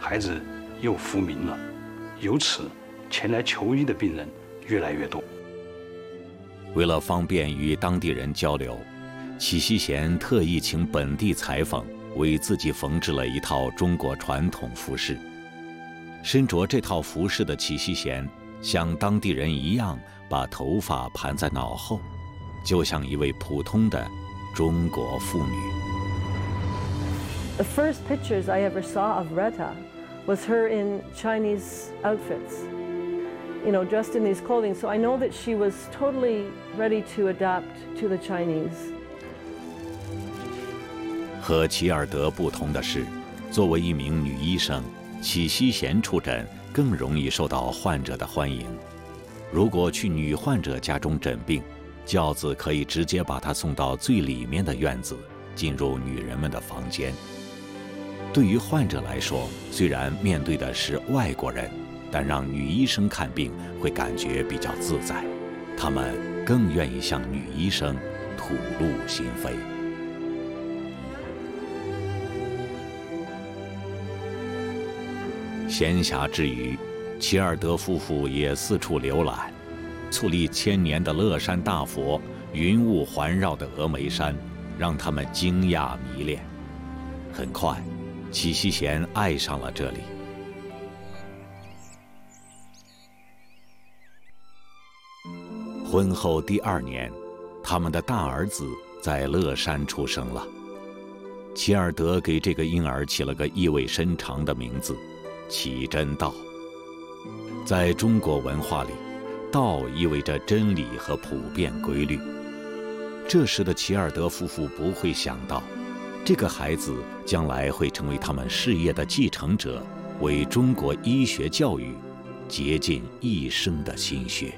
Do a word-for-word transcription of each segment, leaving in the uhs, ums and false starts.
孩子又复明了，由此前来求医的病人越来越多。 为了方便与当地人交流，祁锡贤特意请本地裁缝为自己缝制了一套中国传统服饰。身着这套服饰的祁锡贤像当地人一样把头发盘在脑后，就像一位普通的中国妇女。 The first pictures I ever saw of Retta was her in Chinese outfits, you know, dressed in these clothing. So I know that she was totally ready to adapt to the Chinese. 和齐尔德不同的是，作为一名女医生，祁锡贤出诊更容易受到患者的欢迎。如果去女患者家中诊病，轿子可以直接把她送到最里面的院子，进入女人们的房间。对于患者来说，虽然面对的是外国人，但让女医生看病会感觉比较自在，他们更愿意向女医生吐露心扉。闲暇之余，齐尔德夫妇也四处浏览，矗立千年的乐山大佛，云雾环绕的峨眉山，让他们惊讶迷恋。很快，祁锡贤爱上了这里。婚后第二年，他们的大儿子在乐山出生了。齐尔德给这个婴儿起了个意味深长的名字——祁真道。在中国文化里，道意味着真理和普遍规律。这时的齐尔德夫妇不会想到，这个孩子将来会成为他们事业的继承者，为中国医学教育竭尽一生的心血。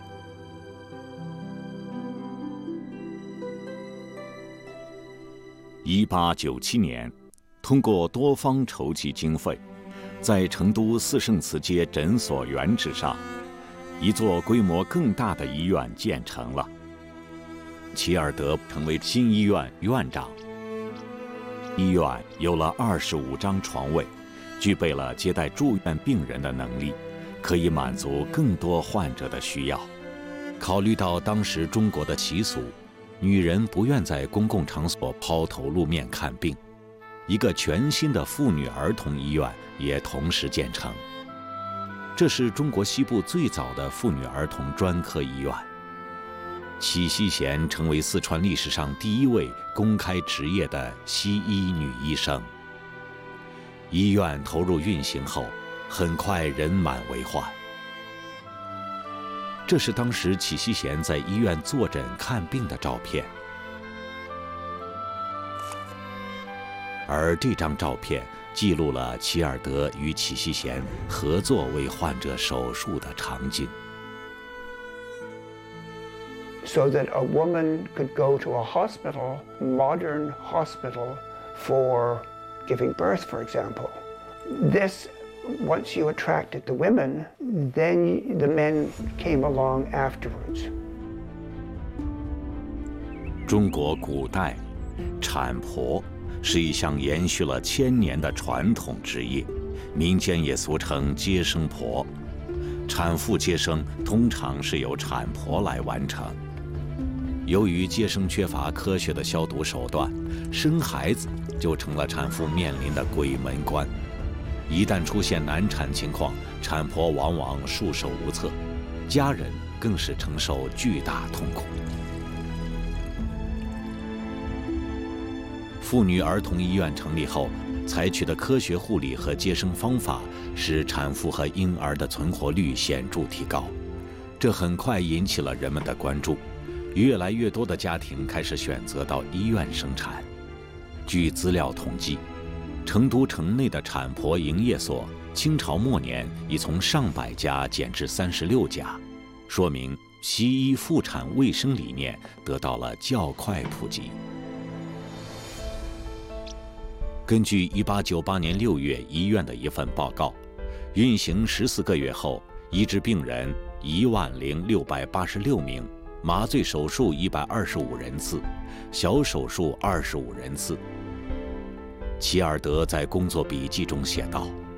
一八九七年，通过多方筹集经费，在成都四圣祠街诊所原址上，一座规模更大的医院建成了。齐尔德成为新医院院长。医院有了二十五张床位，具备了接待住院病人的能力，可以满足更多患者的需要。考虑到当时中国的习俗，女人不愿在公共场所抛头露面看病，一个全新的妇女儿童医院也同时建成。这是中国西部最早的妇女儿童专科医院。祁锡贤成为四川历史上第一位公开执业的西医女医生。医院投入运行后，很快人满为患。这是当时祁锡贤在医院坐诊看病的照片，而这张照片记录了齐尔德与祁锡贤合作为患者手术的场景。 So that a woman could go to a hospital, modern hospital, for giving birth, for example. This, once you attracted the women, then the men came along afterwards. 中国古代，产婆是一项延续了千年的传统职业，民间也俗称接生婆。产妇接生通常是由产婆来完成。由于接生缺乏科学的消毒手段，生孩子就成了产妇面临的鬼门关。一旦出现难产情况，产婆往往束手无策，家人更是承受巨大痛苦。妇女儿童医院成立后，采取的科学护理和接生方法，使产妇和婴儿的存活率显著提高。这很快引起了人们的关注。越来越多的家庭开始选择到医院生产。据资料统计，成都城内的产婆营业所，清朝末年已从上百家减至三十六家，说明西医妇产卫生理念得到了较快普及。根据一八九八年六月医院的一份报告，运行十四个月后，医治病人一万零六百八十六名。麻醉手术一百二十五人次，小手术二十五人次。齐尔德在工作笔记中写道：“